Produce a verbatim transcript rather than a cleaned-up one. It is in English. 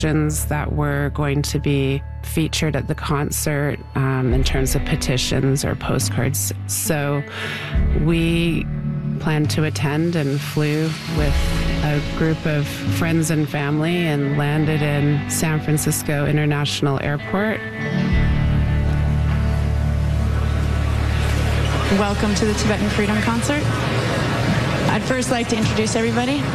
that were going to be featured at the concert um, in terms of petitions or postcards. So we planned to attend and flew with a group of friends and family and landed in San Francisco International Airport. Welcome to the Tibetan Freedom Concert. I'd first like to introduce everybody.